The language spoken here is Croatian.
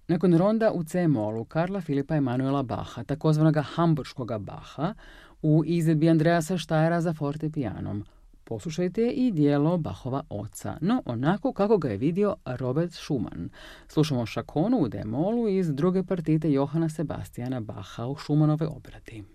Nakon ronda u C-molu Karla Filipa Emanuela Bacha, takozvanog hamburškog Bacha, u izvedbi Andreasa Steyra za fortepijanom. Poslušajte i dijelo Bachova oca, no onako kako ga je vidio Robert Schumann. Slušamo šakonu u D-molu iz druge partite Johana Sebastiana Bacha u Schumannove obradi.